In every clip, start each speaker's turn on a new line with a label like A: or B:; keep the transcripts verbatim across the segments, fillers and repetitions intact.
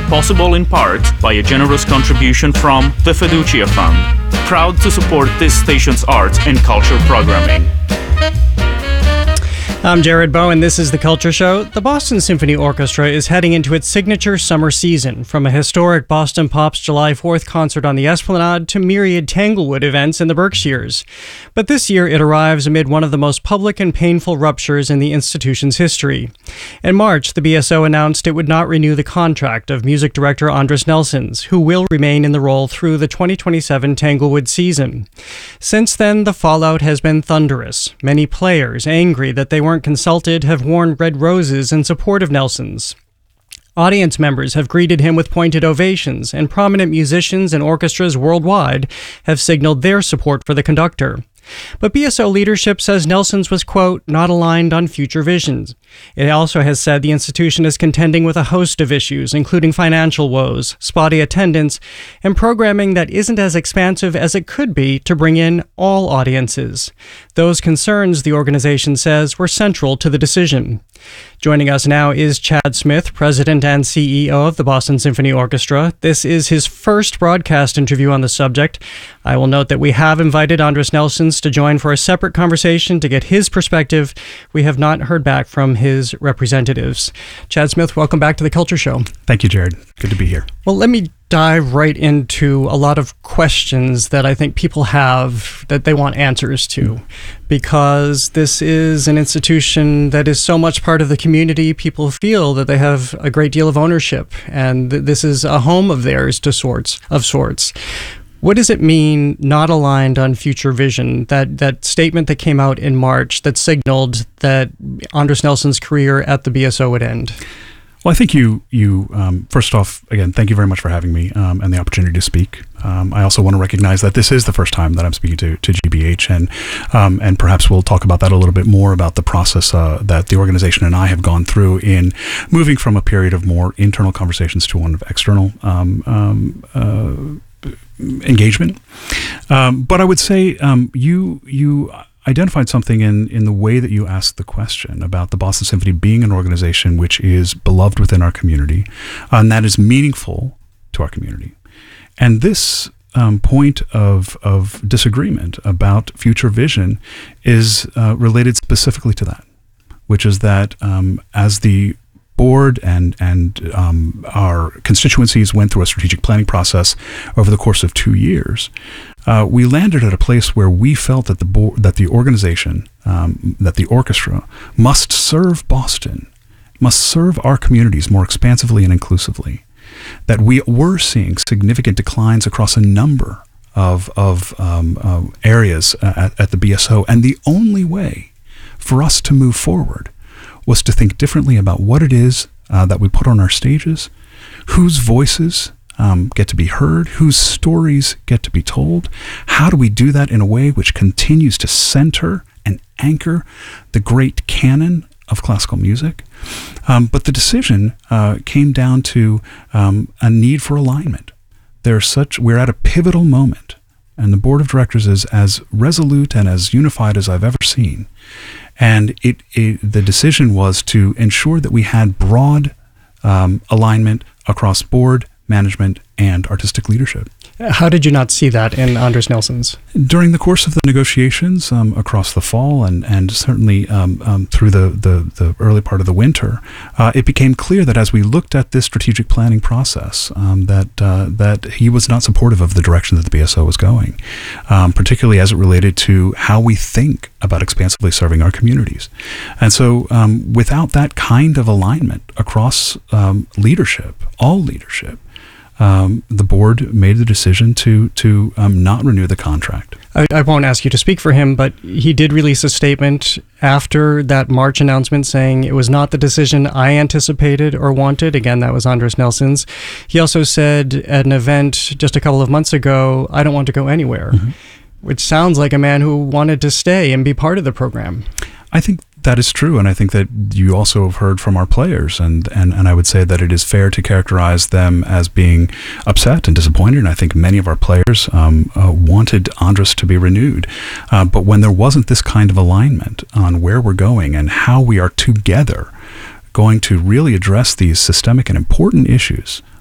A: possible in part by a generous contribution from the Fiducia Fund, proud to support this station's arts and culture programming.
B: I'm Jared Bowen. This is The Culture Show. The Boston Symphony Orchestra is heading into its signature summer season, from a historic Boston Pops July fourth concert on the Esplanade to myriad Tanglewood events in the Berkshires. But this year it arrives amid one of the most public and painful ruptures in the institution's history. In March, the B S O announced it would not renew the contract of music director Andris Nelsons, who will remain in the role through the twenty twenty-seven Tanglewood season. Since then, the fallout has been thunderous. Many players, angry that they weren't consulted, have worn red roses in support of Nelsons. Audience members have greeted him with pointed ovations, and prominent musicians and orchestras worldwide have signaled their support for the conductor. But B S O leadership says Nelsons was, quote, not aligned on future visions. It also has said the institution is contending with a host of issues, including financial woes, spotty attendance, and programming that isn't as expansive as it could be to bring in all audiences. Those concerns, the organization says, were central to the decision. Joining us now is Chad Smith, President and C E O of the Boston Symphony Orchestra. This is his first broadcast interview on the subject. I will note that we have invited Andris Nelsons to join for a separate conversation to get his perspective. We have not heard back from his representatives. Chad Smith, welcome back to The Culture Show.
C: Thank you, Jared. Good to be here.
B: Well, let me dive right into a lot of questions that I think people have that they want answers to, mm. because this is an institution that is so much part of the community. People feel that they have a great deal of ownership, and th- this is a home of theirs to sorts of sorts. What does it mean, not aligned on future vision? That that statement that came out in March that signaled that Andris Nelsons' career at the B S O would end?
C: Well, I think you, you um, first off, again, thank you very much for having me um, and the opportunity to speak. Um, I also want to recognize that this is the first time that I'm speaking to, to G B H, and um, and perhaps we'll talk about that a little bit more, about the process uh, that the organization and I have gone through in moving from a period of more internal conversations to one of external um, um, uh, engagement. Um, but I would say um, you you identified something in, in the way that you asked the question about the Boston Symphony being an organization which is beloved within our community, uh, and that is meaningful to our community. And this um, point of of disagreement about future vision is uh, related specifically to that, which is that um, as the board and and um, our constituencies went through a strategic planning process over the course of two years, uh, we landed at a place where we felt that the board, that the organization, um, that the orchestra must serve Boston, must serve our communities more expansively and inclusively. That we were seeing significant declines across a number of of um, uh, areas at, at the B S O, and the only way for us to move forward was to think differently about what it is uh, that we put on our stages, whose voices um, get to be heard, whose stories get to be told. How do we do that in a way which continues to center and anchor the great canon of classical music? Um, but the decision uh, came down to um, a need for alignment. There's such we're at a pivotal moment, and the board of directors is as resolute and as unified as I've ever seen. And it, it, the decision was to ensure that we had broad um, alignment across board, management, and artistic leadership.
B: How did you not see that in Andris Nelsons?
C: During the course of the negotiations um, across the fall and, and certainly um, um, through the, the, the early part of the winter, uh, it became clear that as we looked at this strategic planning process, um, that uh, that he was not supportive of the direction that the B S O was going, um, particularly as it related to how we think about expansively serving our communities. And so um, without that kind of alignment across um, leadership, all leadership, Um, the board made the decision to to um, not renew the contract.
B: I, I won't ask you to speak for him, but he did release a statement after that March announcement saying it was not the decision I anticipated or wanted. Again, that was Andris Nelsons. He also said at an event just a couple of months ago, I don't want to go anywhere, mm-hmm. which sounds like a man who wanted to stay and be part of the program.
C: I think that is true, and I think that you also have heard from our players, and, and, and I would say that it is fair to characterize them as being upset and disappointed, and I think many of our players um, uh, wanted Andris to be renewed. Uh, but when there wasn't this kind of alignment on where we're going and how we are together going to really address these systemic and important issues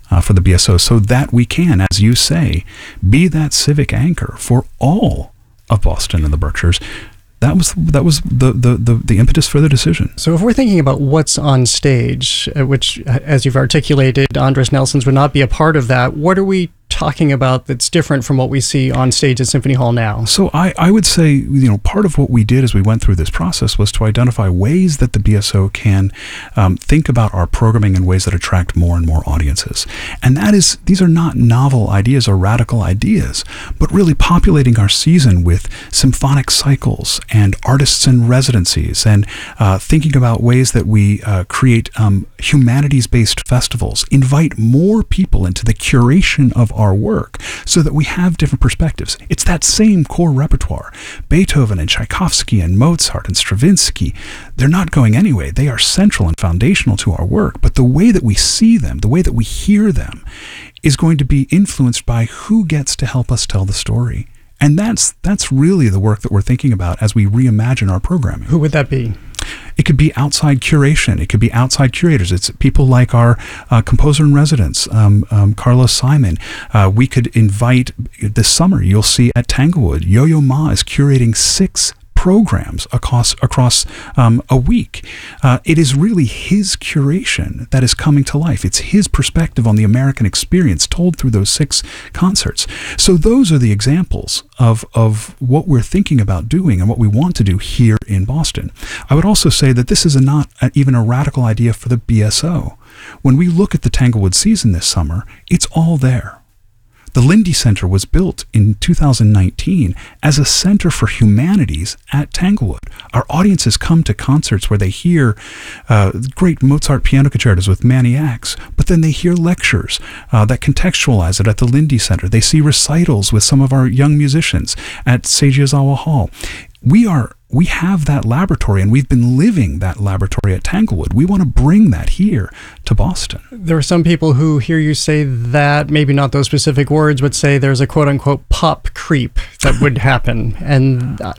C: uh, for the B S O, so that we can, as you say, be that civic anchor for all of Boston and the Berkshires. That was that was the, the, the, the impetus for the decision.
B: So if we're thinking about what's on stage, which, as you've articulated, Andres Nelsons would not be a part of that, what are we talking about that's different from what we see on stage at Symphony Hall now?
C: So I, I would say, you know, part of what we did as we went through this process was to identify ways that the B S O can um, think about our programming in ways that attract more and more audiences. And that is, these are not novel ideas or radical ideas, but really populating our season with symphonic cycles and artists in residencies, and uh, thinking about ways that we uh, create um, humanities-based festivals, invite more people into the curation of our work so that we have different perspectives. It's that same core repertoire. Beethoven and Tchaikovsky and Mozart and Stravinsky, they're not going anyway. They are central and foundational to our work, but the way that we see them, the way that we hear them, is going to be influenced by who gets to help us tell the story. And that's that's really the work that we're thinking about as we reimagine our programming.
B: Who would that be?
C: It could be outside curation. It could be outside curators. It's people like our uh, composer in residence, um, um, Carlos Simon. Uh, we could invite, this summer, you'll see at Tanglewood, Yo-Yo Ma is curating six programs across across um, a week. Uh, it is really his curation that is coming to life. It's his perspective on the American experience told through those six concerts. So those are the examples of, of what we're thinking about doing and what we want to do here in Boston. I would also say that this is a not a, even a radical idea for the B S O. When we look at the Tanglewood season this summer, it's all there. The Lindy Center was built in two thousand nineteen as a center for humanities at Tanglewood. Our audiences come to concerts where they hear uh, great Mozart piano concertos with Maniacs, but then they hear lectures uh, that contextualize it at the Lindy Center. They see recitals with some of our young musicians at Seiji Ozawa Hall. We are we have that laboratory, and we've been living that laboratory at Tanglewood. We want to bring that here to Boston.
B: There are some people who hear you say that, maybe not those specific words, but say there's a quote-unquote pop creep that would happen. And uh,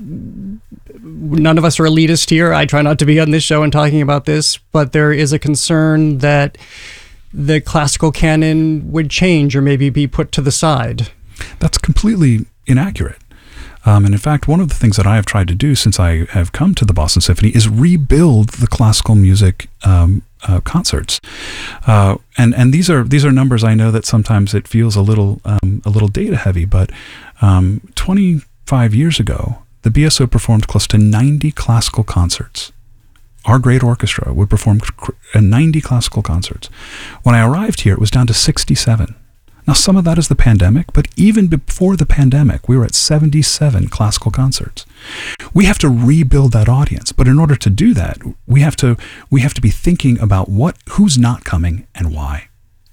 B: none of us are elitist here. I try not to be on this show and talking about this, but there is a concern that the classical canon would change or maybe be put to the side.
C: That's completely inaccurate. Um, and in fact, one of the things that I have tried to do since I have come to the Boston Symphony is rebuild the classical music um, uh, concerts. Uh, and and these are these are numbers. I know that sometimes it feels a little um, a little data heavy, but um, twenty-five years ago, the B S O performed close to ninety classical concerts. Our great orchestra would perform ninety classical concerts. When I arrived here, it was down to sixty-seven. Now, some of that is the pandemic, but even before the pandemic, we were at seventy-seven classical concerts. We have to rebuild that audience, but in order to do that, we have to we have to be thinking about what who's not coming and why.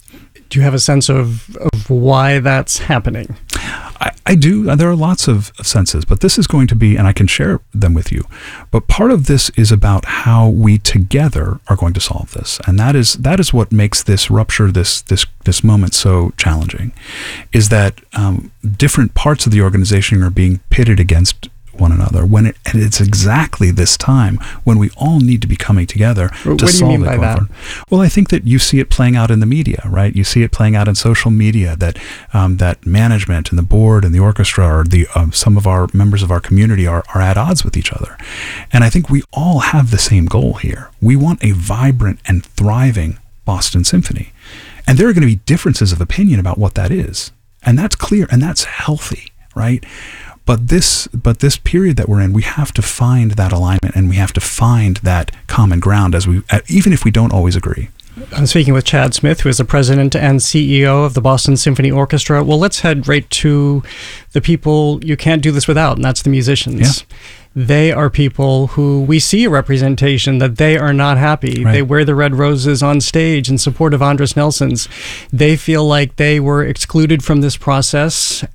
B: Do you have a sense of, of why that's happening?
C: I, I do. There are lots of, of senses, but this is going to be, and I can share them with you, but part of this is about how we together are going to solve this. And that is that is what makes this rupture, this this this moment so challenging, is that um, different parts of the organization are being pitted against one another, when it, and it's exactly this time when we all need to be coming together to
B: what do you
C: solve
B: mean
C: it.
B: by that?
C: Well, I think that you see it playing out in the media, right? You see it playing out in social media, that um, that management and the board and the orchestra, or the um, some of our members of our community are, are at odds with each other. And I think we all have the same goal here. We want a vibrant and thriving Boston Symphony. And there are going to be differences of opinion about what that is. And that's clear, and that's healthy, right? But this, but this period that we're in, we have to find that alignment, and we have to find that common ground, as we, even if we don't always agree.
B: I'm speaking with Chad Smith, who is the president and C E O of the Boston Symphony Orchestra. Well, let's head right to the people you can't do this without, and that's the musicians.
C: Yeah.
B: They are people who we see a representation that they are not happy.
C: Right.
B: They wear the red roses on stage in support of Andres Nelsons. They feel like they were excluded from this process,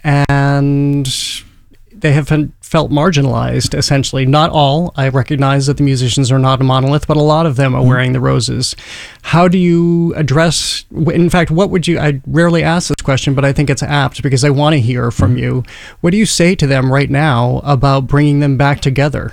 B: and they have been, felt marginalized, essentially. Not all. I recognize that the musicians are not a monolith, but a lot of them are mm-hmm. wearing the roses. How do you address, in fact, what would you, I rarely ask this question, but I think it's apt because I want to hear from mm-hmm. you. What do you say to them right now about bringing them back together?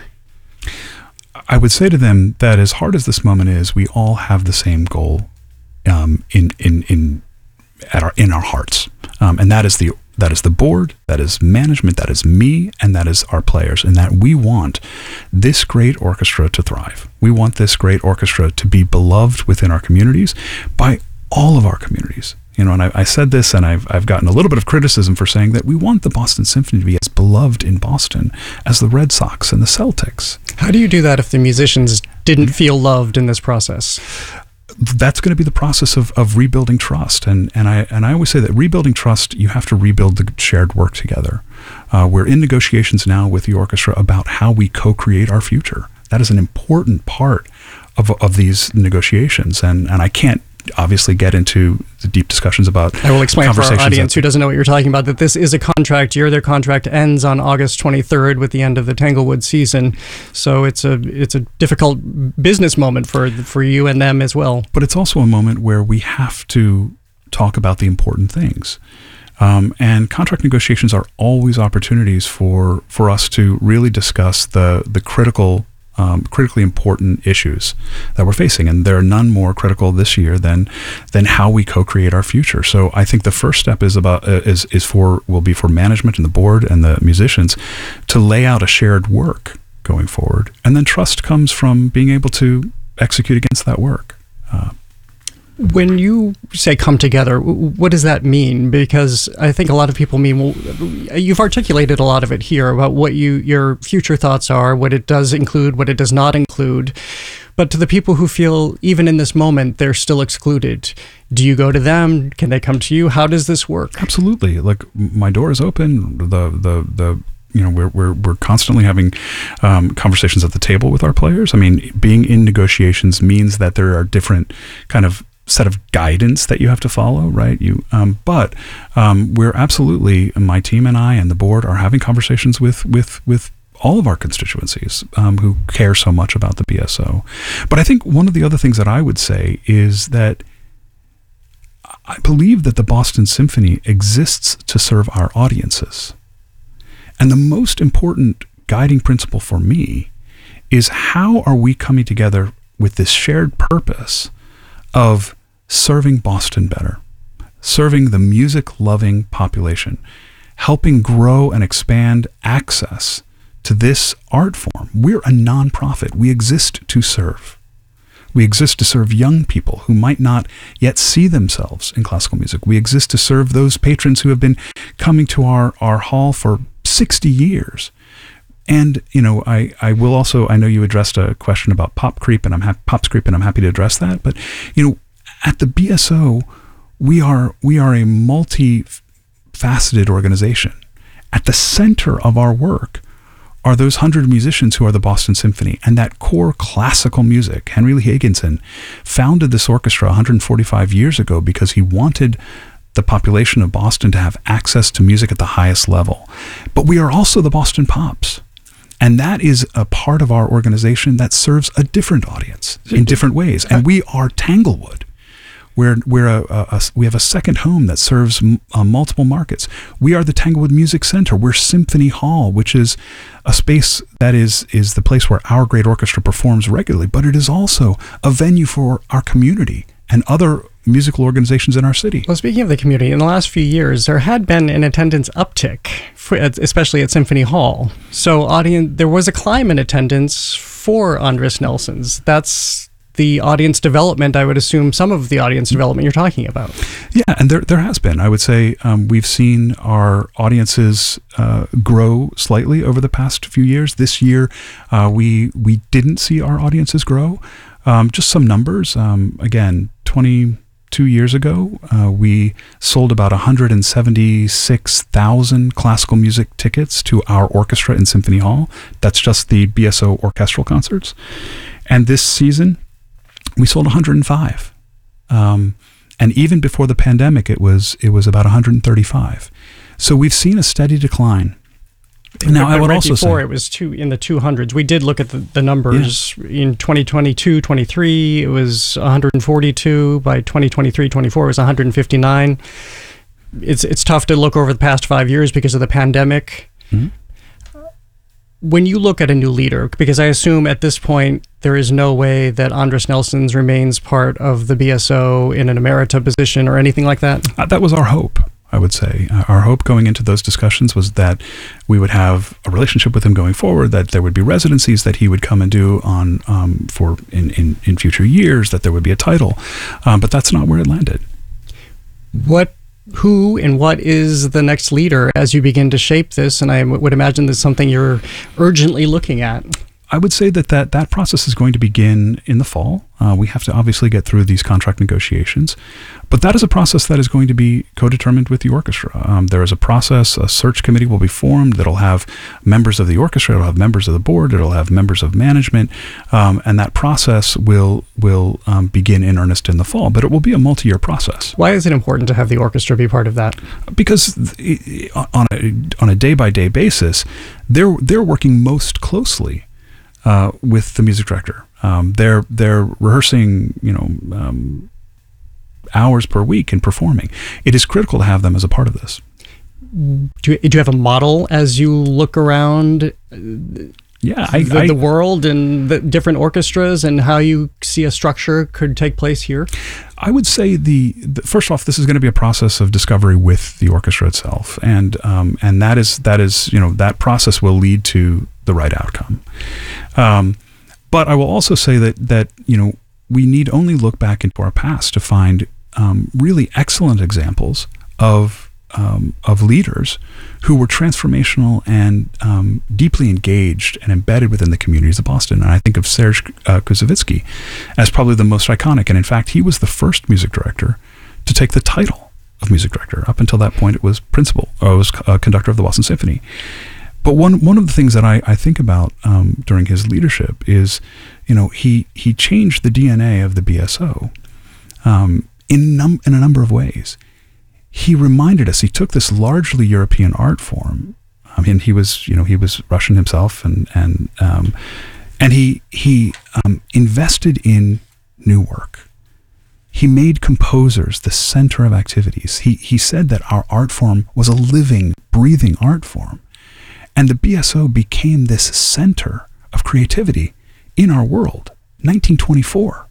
C: I would say to them that as hard as this moment is, we all have the same goal um, in, in, in in our hearts, um, and that is the that is the board, that is management, that is me, and that is our players, and that we want this great orchestra to thrive. We want this great orchestra to be beloved within our communities by all of our communities. You know, and I, I said this, and I've I've gotten a little bit of criticism for saying that we want the Boston Symphony to be as beloved in Boston as the Red Sox and the Celtics.
B: How do you do that if the musicians didn't feel loved in this process?
C: That's going to be the process of, of rebuilding trust, and and I and I always say that rebuilding trust, you have to rebuild the shared work together. Uh, we're in negotiations now with the orchestra about how we co-create our future. That is an important part of of these negotiations, and and I can't obviously get into the deep discussions about
B: I will explain for our audience
C: that,
B: who doesn't know what you're talking about that this is a contract year. Their contract ends on August twenty-third with the end of the Tanglewood season. So it's a it's a difficult business moment for for you and them as well.
C: But it's also a moment where we have to talk about the important things. Um, and contract negotiations are always opportunities for for us to really discuss the the critical Um, critically important issues that we're facing, and there are none more critical this year than than how we co-create our future. So I think the first step is about uh, is is for will be for management and the board and the musicians to lay out a shared work going forward, and then trust comes from being able to execute against that work. Uh,
B: When you say come together, what does that mean? Because I think a lot of people mean, well, you've articulated a lot of it here about what you your future thoughts are, what it does include, what it does not include. But to the people who feel even in this moment they're still excluded, do you go to them? Can they come to you? How does this work?
C: Absolutely. Like, my door is open. The the the you know we're we're we're constantly having um, conversations at the table with our players. I mean, being in negotiations means that there are different kind of set of guidance that you have to follow, right? You, um, but um, we're absolutely, my team and I and the board are having conversations with with with all of our constituencies um, who care so much about the B S O. But I think one of the other things that I would say is that I believe that the Boston Symphony exists to serve our audiences, and the most important guiding principle for me is how are we coming together with this shared purpose of serving Boston better, serving the music-loving population, helping grow and expand access to this art form. We're a nonprofit. We exist to serve. We exist to serve young people who might not yet see themselves in classical music. We exist to serve those patrons who have been coming to our, our hall for sixty years. And, you know, I, I will also, I know you addressed a question about pop creep, and I'm ha- pops creep, and I'm happy to address that. But, you know, at the B S O, we are we are a multi-faceted organization. At the center of our work are those hundred musicians who are the Boston Symphony, and that core classical music. Henry Lee Higginson founded this orchestra one hundred forty-five years ago because he wanted the population of Boston to have access to music at the highest level. But we are also the Boston Pops. And that is a part of our organization that serves a different audience in different ways. And we are Tanglewood. We're, we're a, a, a, we have a second home that serves m- uh, multiple markets. We are the Tanglewood Music Center. We're Symphony Hall, which is a space that is, is the place where our great orchestra performs regularly, but it is also a venue for our community and other musical organizations in our city.
B: Well, speaking of the community, in the last few years, there had been an attendance uptick, for, especially at Symphony Hall. So audience, there was a climb in attendance for Andris Nelsons. That's the audience development, I would assume, some of the audience development you're talking about.
C: Yeah, and there there has been. I would say um, we've seen our audiences uh, grow slightly over the past few years. This year, uh, we we didn't see our audiences grow. Um, just some numbers. Um, again, twenty-two years ago, uh, we sold about one hundred seventy-six thousand classical music tickets to our orchestra in Symphony Hall. That's just the B S O orchestral concerts. And this season, we sold one hundred five. Um, and even before the pandemic, it was it was about one hundred thirty-five. So we've seen a steady decline. Now, I would
B: right
C: also
B: before
C: say
B: it was two in the two hundreds. We did look at the, the numbers yeah. in twenty twenty-two, twenty-three. It was one hundred forty-two. By twenty twenty-three, twenty-four, it was one hundred fifty-nine. It's it's tough to look over the past five years because of the pandemic.
C: Mm-hmm.
B: when you look at a new leader, because I assume at this point there is no way that Andres Nelsons remains part of the B S O in an emerita position or anything like that?
C: Uh, that was our hope, I would say. Uh, our hope going into those discussions was that we would have a relationship with him going forward, that there would be residencies that he would come and do on um, for in, in, in future years, that there would be a title. Um, but that's not where it landed.
B: What Who and what is the next leader as you begin to shape this? And I w- would imagine that's something you're urgently looking at.
C: I would say that that, that process is going to begin in the fall. Uh, we have to obviously get through these contract negotiations, but that is a process that is going to be co-determined with the orchestra. Um, there is a process, a search committee will be formed that'll have members of the orchestra, it'll have members of the board, it'll have members of management, um, and that process will will um, begin in earnest in the fall, but it will be a multi-year process.
B: Why is it important to have the orchestra be part of that?
C: Because on a, on a day-by-day basis, they're they're working most closely Uh, with the music director. Um, they're they're rehearsing, you know, um, hours per week and performing. It is critical to have them as a part of this.
B: Do you, do you have a model as you look around
C: yeah, I,
B: the,
C: I,
B: the world and the different orchestras and how you see a structure could take place here?
C: I would say the, the first off, this is going to be a process of discovery with the orchestra itself, and um, and that is that is you know that process will lead to the right outcome. Um, but I will also say that that you know we need only look back into our past to find um, really excellent examples of um, of leaders who were transformational and um, deeply engaged and embedded within the communities of Boston. And I think of Serge uh, Koussevitzky as probably the most iconic. And in fact, he was the first music director to take the title of music director. Up until that point, it was principal, or it was uh, conductor of the Boston Symphony. But one one of the things that I, I think about um, during his leadership is, you know, he he changed the D N A of the B S O um, in num- in a number of ways. He reminded us. He took this largely European art form. I mean, he was you know he was Russian himself, and and um, and he he um, invested in new work. He made composers the center of activities. He he said that our art form was a living, breathing art form. And the B S O became this center of creativity in our world, nineteen twenty-four.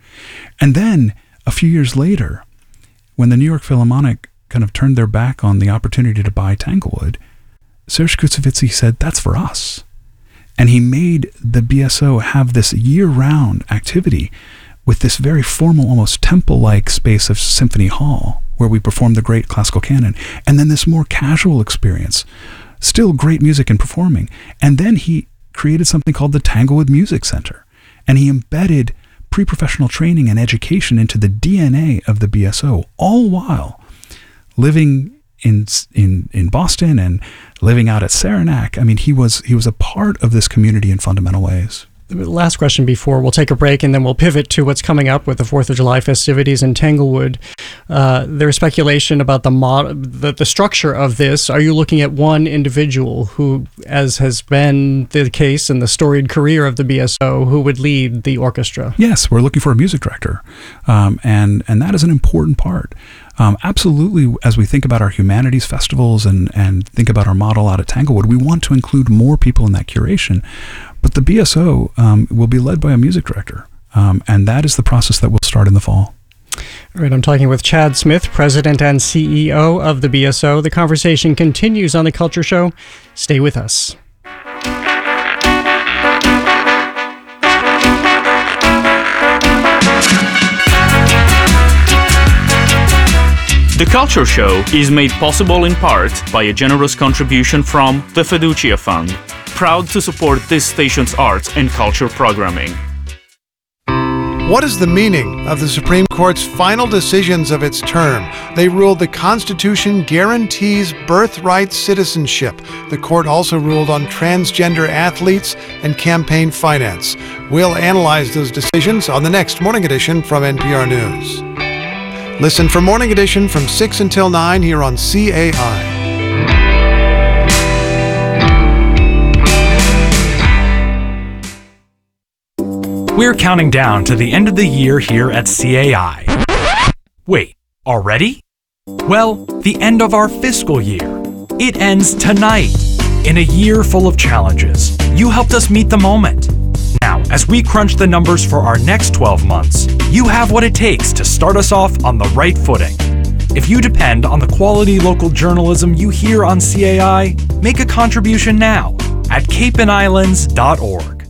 C: And then a few years later, when the New York Philharmonic kind of turned their back on the opportunity to buy Tanglewood, Serge Koussevitzky said, that's for us. And he made the B S O have this year-round activity with this very formal, almost temple-like space of Symphony Hall, where we performed the great classical canon, and then this more casual experience, still great music and performing. And then he created something called the Tanglewood Music Center, and he embedded pre-professional training and education into the D N A of the B S O, all while living in in in Boston and living out at Saranac. I mean, he was he was a part of this community in fundamental ways.
B: Last question before we'll take a break, and then we'll pivot to what's coming up with the fourth of July festivities in Tanglewood. Uh, there's speculation about the, mod- the the structure of this. Are you looking at one individual who, as has been the case in the storied career of the B S O, who would lead the orchestra?
C: Yes, we're looking for a music director, um, and and that is an important part. Um, absolutely, as we think about our humanities festivals and, and think about our model out at Tanglewood, we want to include more people in that curation. But the B S O um, will be led by a music director, um, and that is the process that will start in the fall.
B: All right, I'm talking with Chad Smith, President and C E O of the B S O. The conversation continues on The Culture Show. Stay with us.
A: The Culture Show is made possible in part by a generous contribution from the Fiducia Fund, proud to support this station's arts and culture programming.
D: What is the meaning of the Supreme Court's final decisions of its term? They ruled the Constitution guarantees birthright citizenship. The court also ruled on transgender athletes and campaign finance. We'll analyze those decisions on the next Morning Edition from N P R News. Listen for Morning Edition from six until nine here on C A I.
E: We're counting down to the end of the year here at C A I. Wait, already? Well, the end of our fiscal year. It ends tonight. In a year full of challenges, You helped us meet the moment. Now, as we crunch the numbers for our next twelve months, you have what it takes to start us off on the right footing. If you depend on the quality local journalism you hear on C A I, make a contribution now at cape and islands dot org.